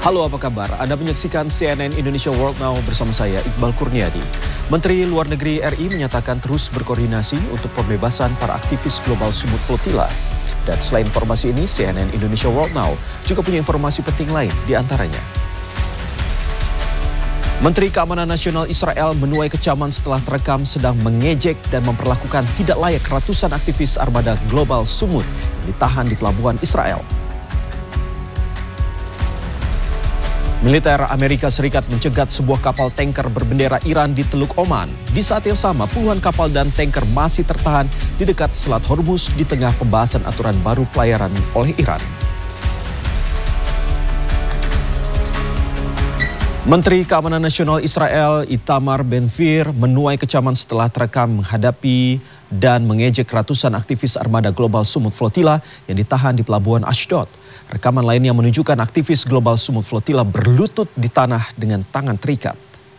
Halo, apa kabar? Anda menyaksikan CNN Indonesia World Now bersama saya, Iqbal Kurniadi. Menteri Luar Negeri RI menyatakan terus berkoordinasi untuk pembebasan para aktivis global Sumut Flotilla. Dan selain informasi ini, CNN Indonesia World Now juga punya informasi penting lain di antaranya. Menteri Keamanan Nasional Israel menuai kecaman setelah terekam sedang mengejek dan memperlakukan tidak layak ratusan aktivis armada global Sumut yang ditahan di pelabuhan Israel. Militer Amerika Serikat mencegat sebuah kapal tanker berbendera Iran di Teluk Oman. Di saat yang sama, puluhan kapal dan tanker masih tertahan di dekat Selat Hormuz di tengah pembahasan aturan baru pelayaran oleh Iran. Menteri Keamanan Nasional Israel Itamar Ben-Gvir menuai kecaman setelah terekam menghadapi dan mengejek ratusan aktivis armada global Sumut Flotilla yang ditahan di pelabuhan Ashdod. Rekaman lainnya menunjukkan aktivis global Sumut Flotilla berlutut di tanah dengan tangan terikat.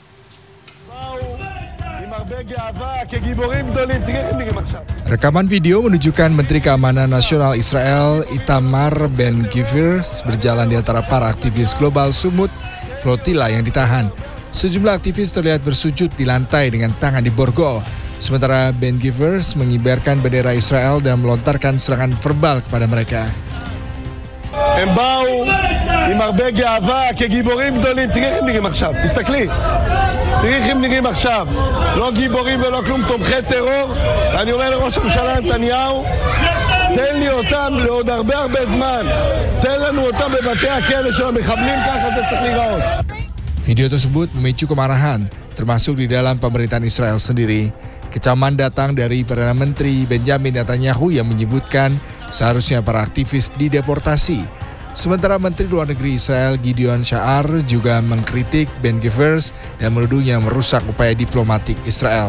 Rekaman video menunjukkan Menteri Keamanan Nasional Israel Itamar Ben-Gvir berjalan di antara para aktivis global Sumut Flotilla yang ditahan. Sejumlah aktivis terlihat bersujud di lantai dengan tangan di borgol. Sementara Ben-Gvir mengibarkan bendera Israel dan melontarkan serangan verbal kepada mereka. הם באו עם הרבה גאווה כגיבורים גדולים. תראי איך הם נראים עכשיו, תסתכלי. תראי איך הם נראים עכשיו. לא גיבורים ולא כלום, תומכי טרור. אני אומר לראש הממשלה נתניהו, תן לי אותם לעוד הרבה זמן. תן לנו אותם בבתי הכלא של המחבלים, ככה זה צריך להיראות. Video tersebut memicu kemarahan, termasuk di dalam pemerintahan Israel sendiri. Kecaman datang dari Perdana Menteri Benjamin Netanyahu yang menyebutkan seharusnya para aktivis dideportasi. Sementara Menteri Luar Negeri Israel Gideon Sa'ar juga mengkritik Ben-Gvir dan menuduhnya merusak upaya diplomatik Israel.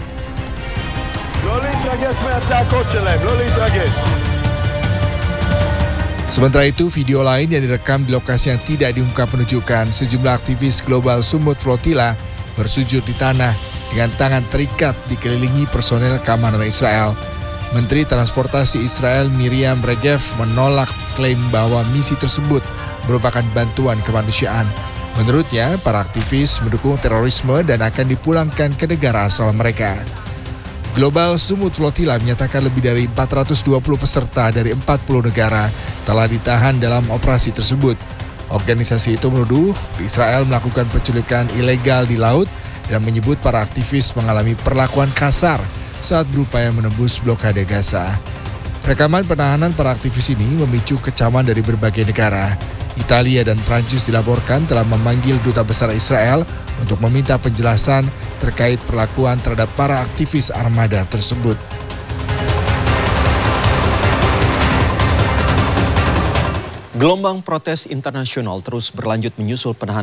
Sementara itu, video lain yang direkam di lokasi yang tidak diungkap menunjukkan sejumlah aktivis global Sumut Flotilla bersujud di tanah dengan tangan terikat dikelilingi personel keamanan Israel. Menteri Transportasi Israel Miriam Regev menolak klaim bahwa misi tersebut merupakan bantuan kemanusiaan. Menurutnya, para aktivis mendukung terorisme dan akan dipulangkan ke negara asal mereka. Global Sumut Flotilla menyatakan lebih dari 420 peserta dari 40 negara telah ditahan dalam operasi tersebut. Organisasi itu menuduh Israel melakukan penculikan ilegal di laut dan menyebut para aktivis mengalami perlakuan kasar saat berupaya menembus blokade Gaza. Rekaman penahanan para aktivis ini memicu kecaman dari berbagai negara. Italia dan Prancis dilaporkan telah memanggil Duta Besar Israel untuk meminta penjelasan terkait perlakuan terhadap para aktivis armada tersebut. Gelombang protes internasional terus berlanjut menyusul penahanan